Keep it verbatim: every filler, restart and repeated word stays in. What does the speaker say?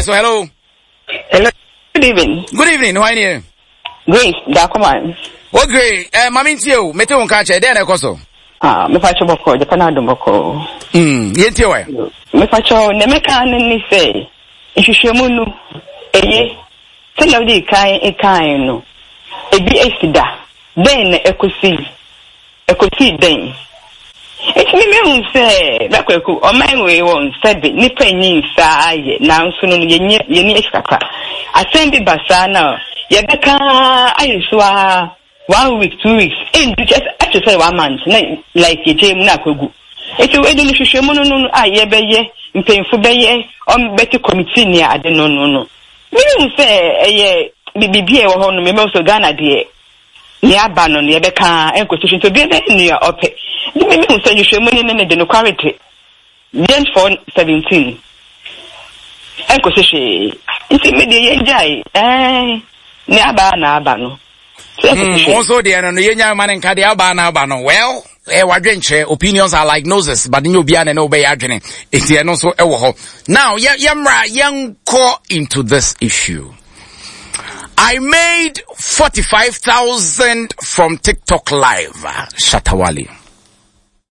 so hello. Hello. Good evening. Good evening. How are you? Grace, da come on. Oh, great. Eh, mami ntio, mete won ka che dey na ekoso. Ah, me fa choboko, je pana do boko. Hmm, ye ntio wa. Me fa cho ne me kan ni se. Ihwehwemu nu. Eye. Se na di kan e kan no. Ebi esida. Den na ekosi. Ekosi den. Eti me me say, bakweku o man we won said nipa nyin saa ye na nso no ye ye ni ekaka. Asem bi basa na ye beka ayiswa one week two weeks in just actually say one month like ye jam na kwagu. Eti we do no hwehwemu no no a ye beye mpemfo beye on beti committee ni ade no no no. Me say eye bibie wo ho no me so Ghana de ni aba no ye beka enquisition to be ni ope. The me who say you show money in the quality. James four seventeen. Enko se nti me de yenjai eh ne aba na aba no. Also the no yenya man nka de aba na aba no. Well, eh wadwenche opinions are like noses, but you be an obey adwene. Enti e no so e wo ho. Now, yamra yanko into this issue. I made forty-five thousand from TikTok Live, Shatawali.